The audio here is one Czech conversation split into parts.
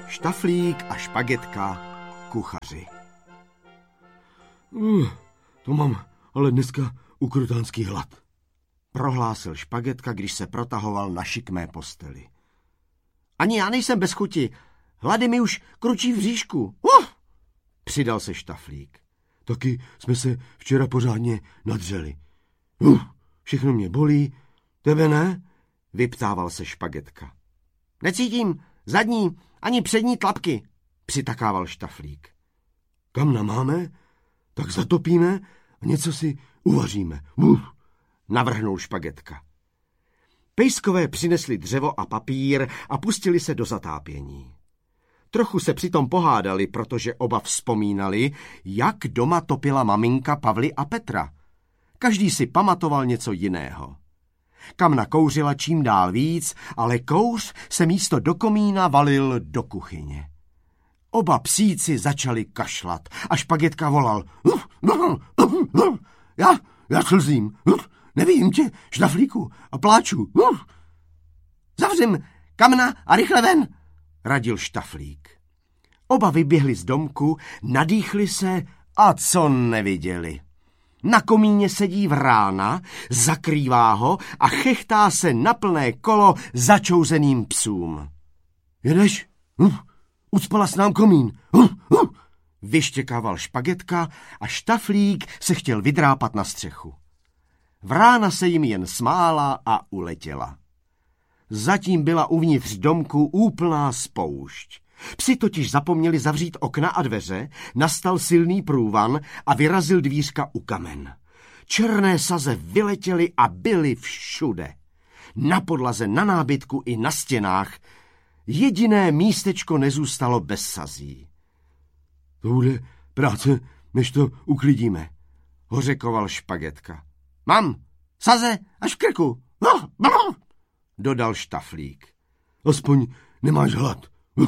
Štaflík a Špagetka, kuchaři. To mám ale dneska ukrutánský hlad, prohlásil Špagetka, když se protahoval na šikmé posteli. Ani já nejsem bez chuti. Hlady mi už kručí v bříšku. Přidal se Štaflík. Taky jsme se včera pořádně nadřeli. Všechno mě bolí. Tebe ne? Vyptával se Špagetka. Necítím zadní ani přední tlapky, přitakával Štaflík. Kamna máme? Tak zatopíme a něco si uvaříme. Navrhnul Špagetka. Pejskové přinesli dřevo a papír a pustili se do zatápění. Trochu se přitom pohádali, protože oba vzpomínali, jak doma topila maminka Pavly a Petra. Každý si pamatoval něco jiného. Kamna kouřila čím dál víc, ale kouř se místo do komína valil do kuchyně. Oba psíci začali kašlat a Špagetka volal. Já slzím. Nevidím tě, Štaflíku, a pláču. Zavřím Kamna a rychle ven, radil Štaflík. Oba vyběhli z domku, nadýchli se a co neviděli. Na komíně sedí Vrána, zakrývá ho a chechtá se na plné kolo začouzeným psům. Jedeš? Ucpala s nám komín. Vyštěkával Špagetka a Štaflík se chtěl vydrápat na střechu. Vrána se jim jen smála a uletěla. Zatím byla uvnitř domku úplná spoušť. Psi totiž zapomněli zavřít okna a dveře, nastal silný průvan a vyrazil dvířka u kamen. Černé saze vyletěly a byly všude. Na podlaze, na nábytku i na stěnách. Jediné místečko nezůstalo bez sazí. To bude práce, než to uklidíme, hořekoval Špagetka. Mám saze až v krku, dodal Štaflík. Aspoň nemáš hlad,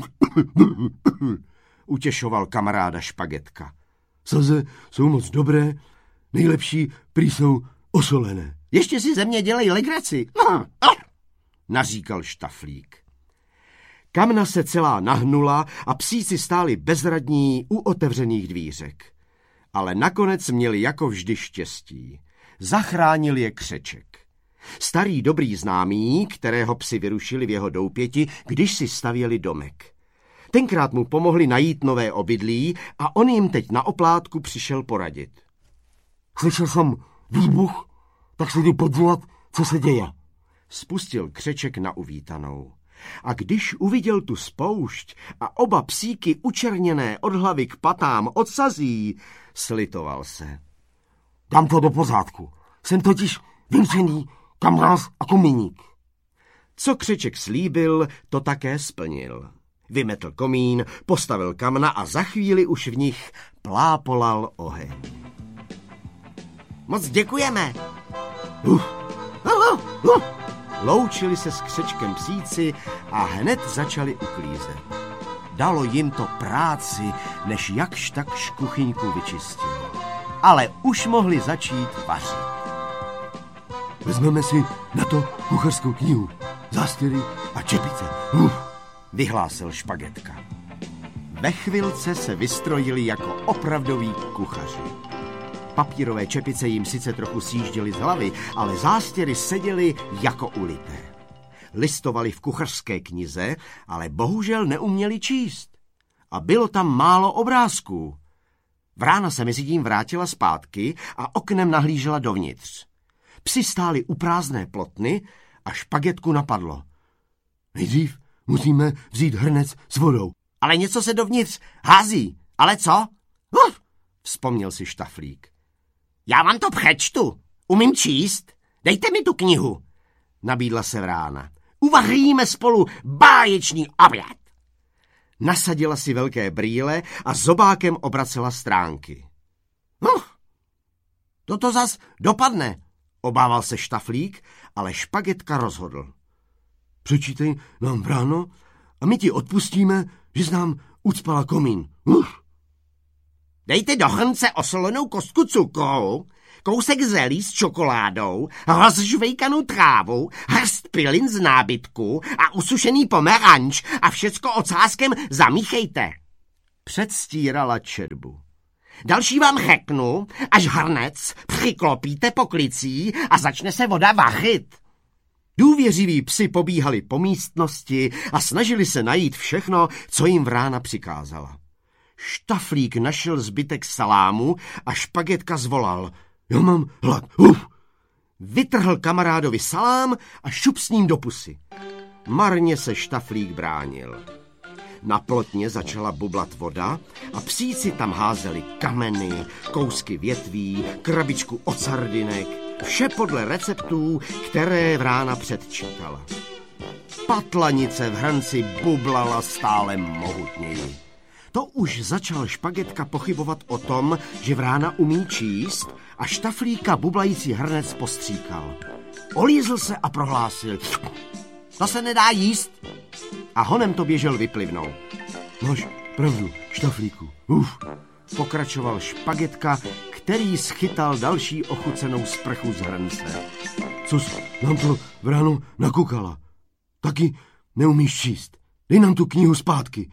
utěšoval kamaráda Špagetka. Saze jsou moc dobré, nejlepší prý jsou osolené. Ještě si ze mě dělej legraci, naříkal Štaflík. Kamna se celá nahnula a psíci stáli bezradní u otevřených dvířek. Ale nakonec měli jako vždy štěstí. Zachránil je Křeček. Starý dobrý známý, kterého psi vyrušili v jeho doupěti, když si stavěli domek. Tenkrát mu pomohli najít nové obydlí a on jim teď na oplátku přišel poradit. Slyšel jsem výbuch, tak se jdu podívat, co se děje. Spustil Křeček na uvítanou. A když uviděl tu spoušť a oba psíky učerněné od hlavy k patám od sazí, slitoval se. Dám to do pořádku. Jsem totiž vymřený kamráz a komíník. Co Křeček slíbil, to také splnil. Vymetl komín, postavil kamna a za chvíli už v nich plápolal oheň. Moc děkujeme. Loučili se s Křečkem psíci a hned začali uklízet. Dalo jim to práci, než jakž takž kuchyňku vyčistili. Ale už mohli začít vařit. Vezmeme si na to kuchařskou knihu, zástěry a čepice. Vyhlásil Špagetka. Ve chvilce se vystrojili jako opravdoví kuchaři. Papírové čepice jim sice trochu sjížděly z hlavy, ale zástěry seděly jako ulité. Listovali v kuchařské knize, ale bohužel neuměli číst. A bylo tam málo obrázků. Vrána se mezitím vrátila zpátky a oknem nahlížela dovnitř. Psi stáli u prázdné plotny a Špagetku napadlo. Nejdřív musíme vzít hrnec s vodou. Ale něco se dovnitř hází. Ale co? Vzpomněl si Štaflík. Já vám to přečtu. Umím číst. Dejte mi tu knihu, nabídla se Vrána. Uvaříme spolu báječný oběd. Nasadila si velké brýle a zobákem obracela stránky. Toto zas dopadne, obával se Štaflík, ale Špagetka rozhodl. Přečítej nám, Vráno, a my ti odpustíme, že jsi nám ucpala komín. Dejte do hrnce osolenou kostku cukru, kousek zelí s čokoládou, rozžvejkanou trávu, hrst pilin z nábytku a usušený pomeranč a všecko ocáskem zamíchejte. Předstírala četbu. Další vám řeknu, až hrnec přiklopíte poklicí a začne se voda vařit. Důvěřiví psi pobíhali po místnosti a snažili se najít všechno, co jim Vrána přikázala. Štaflík našel zbytek salámu a Špagetka zvolal. Já mám hlad. Vytrhl kamarádovi salám a šup s ním do pusy. Marně se Štaflík bránil. Na plotně začala bublat voda a psíci tam házeli kameny, kousky větví, krabičku od sardinek, vše podle receptů, které Vrána předčítala. Patlanice v hrnci bublala stále mohutněji. To už začal Špagetka pochybovat o tom, že Vrána umí číst a Štaflíka bublající hrnec postříkal. Olízl se a prohlásil. To se nedá jíst. A honem to běžel vyplivnout. Máš pravdu, Štaflíku. Pokračoval Špagetka, který schytal další ochucenou sprchu z hrnce. Co jsi nám to Vráno nakukala? Taky neumíš číst. Dej nám tu knihu zpátky.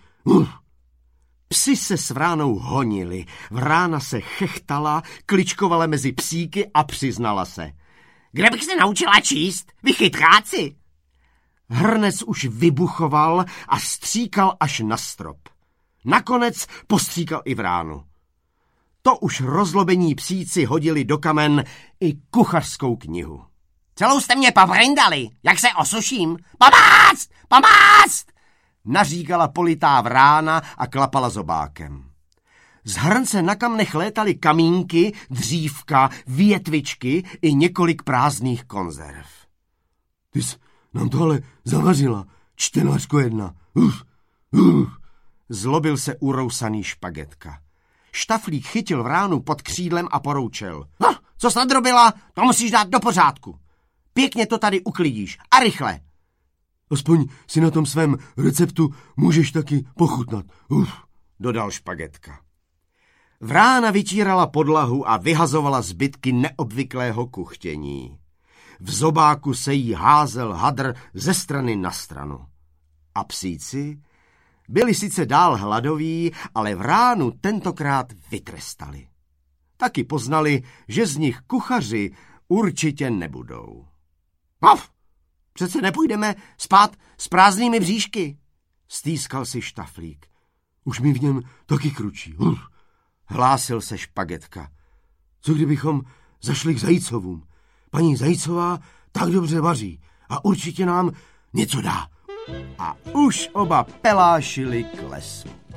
Psi se s Vránou honili. Vrána se chechtala, kličkovala mezi psíky a přiznala se. Kde bych se naučila číst? Vy chytráci! Hrnec už vybuchoval a stříkal až na strop. Nakonec postříkal i Vránu. To už rozlobení psíci hodili do kamen i kuchařskou knihu. Celou jste mě povrindali, jak se osuším. Pomoct! Pomoct! Naříkala politá Vrána a klapala zobákem. Z hrnce na kamnech létaly kamínky, dřívka, větvičky i několik prázdných konzerv. Ty jsi nám to ale zavařila, čtenářko jedna. Zlobil se urousaný Špagetka. Štaflík chytil Vránu pod křídlem a poroučel. No, co jsi nadrobila, to musíš dát do pořádku. Pěkně to tady uklidíš a rychle. Aspoň si na tom svém receptu můžeš taky pochutnat. Dodal Špagetka. Vrána vytírala podlahu a vyhazovala zbytky neobvyklého kuchtění. V zobáku se jí házel hadr ze strany na stranu. A psíci byli sice dál hladoví, ale Vránu tentokrát vytrestali. Taky poznali, že z nich kuchaři určitě nebudou. Přece nepůjdeme spát s prázdnými bříšky, stýskal si Štaflík. Už mi v něm taky kručí. Hlásil se Špagetka. Co kdybychom zašli k Zajícovům? Paní Zajícová tak dobře vaří a určitě nám něco dá. A už oba pelášili k lesu.